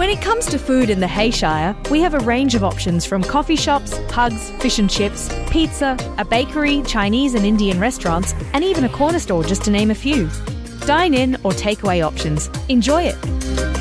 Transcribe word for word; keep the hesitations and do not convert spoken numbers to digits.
When it comes to food in the Hayshire, we have a range of options from coffee shops, pubs, fish and chips, pizza, a bakery, Chinese and Indian restaurants, and even a corner store, just to name a few. Dine in or takeaway options. Enjoy it.